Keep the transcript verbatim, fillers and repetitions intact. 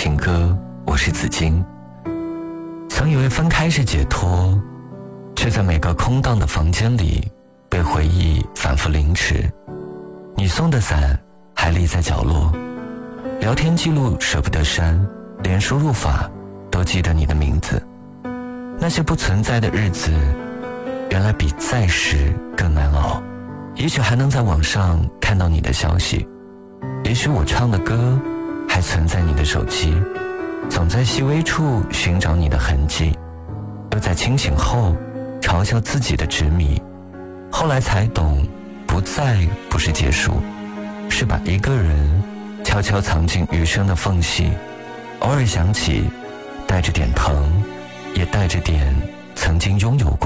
情歌，我是子金。曾以为分开是解脱，却在每个空荡的房间里被回忆反复凌迟。你送的伞还立在角落，聊天记录舍不得删，连输入法都记得你的名字。那些不存在的日子，原来比在时更难熬。也许还能在网上看到你的消息，也许我唱的歌还存在你的手机，总在细微处寻找你的痕迹，又在清醒后嘲笑自己的执迷。后来才懂，不在不是结束，是把一个人悄悄藏进余生的缝隙，偶尔想起，带着点疼，也带着点曾经拥有过。